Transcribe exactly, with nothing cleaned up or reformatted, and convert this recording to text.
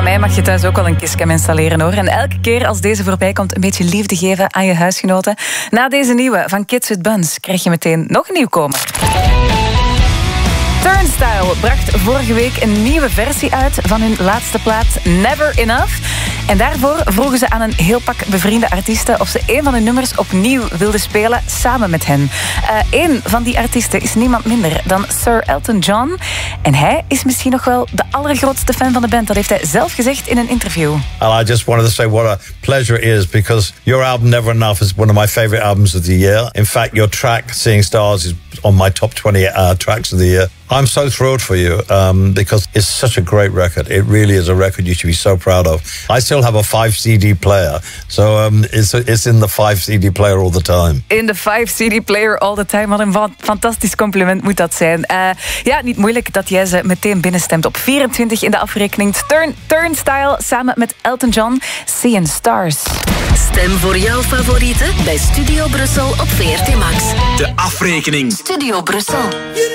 mij mag je thuis ook wel een kisscam installeren, hoor. En elke keer als deze voorbij komt, een beetje liefde geven aan je huisgenoten. Na deze nieuwe van Kids with Buns krijg je meteen nog een nieuwkomer. Turnstile bracht vorige week een nieuwe versie uit van hun laatste plaat Never Enough. En daarvoor vroegen ze aan een heel pak bevriende artiesten of ze een van hun nummers opnieuw wilden spelen samen met hen. Uh, een van die artiesten is niemand minder dan Sir Elton John. En hij is misschien nog wel de allergrootste fan van de band. Dat heeft hij zelf gezegd in een interview. And I just wanted to say what a pleasure it is, because your album Never Enough is one of my favorite albums of the year. In fact, your track Seeing Stars is on my top twenty uh, tracks of the year. I'm so thrilled for you um, because it's such a great record. It really is a record you should be so proud of. I still have a five C D player, so um, it's it's in the five C D player all the time. In the five C D player all the time. Wat een fantastisch compliment moet dat zijn. Uh, ja, niet moeilijk dat jij ze meteen binnenstemt op vierentwintig in de afrekening. Turn, Turnstile samen met Elton John, Seeing Stars. Stem voor jouw favorieten bij Studio Brussel op V R T Max. De afrekening. Studio Brussel.